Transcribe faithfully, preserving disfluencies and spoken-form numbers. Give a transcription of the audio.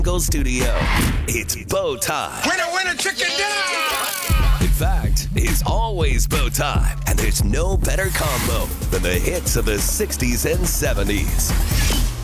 Go Studio. It's Bow Time. Winner, winner, chicken dinner! In fact, it's always Bow Time, and there's no better combo than the hits of the sixties and seventies.